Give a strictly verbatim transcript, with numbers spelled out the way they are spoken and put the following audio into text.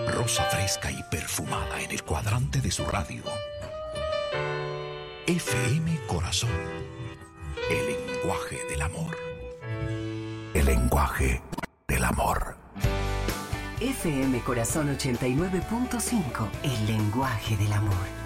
Rosa fresca y perfumada en el cuadrante de su radio. F M Corazón. El lenguaje del amor. El lenguaje del amor. F M Corazón ochenta y nueve punto cinco. El lenguaje del amor.